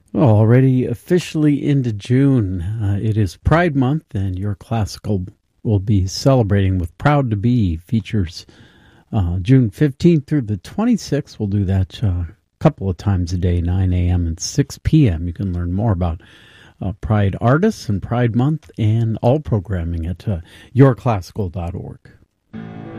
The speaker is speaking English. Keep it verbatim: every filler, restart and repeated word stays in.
Well, already officially into June. Uh, it is Pride Month, and Your Classical will be celebrating with Proud to Be. Features uh, June fifteenth through the twenty-sixth. We'll do that uh, a couple of times a day, nine a.m. and six p.m. You can learn more about uh, Pride artists and Pride Month and all programming at uh, your classical dot org.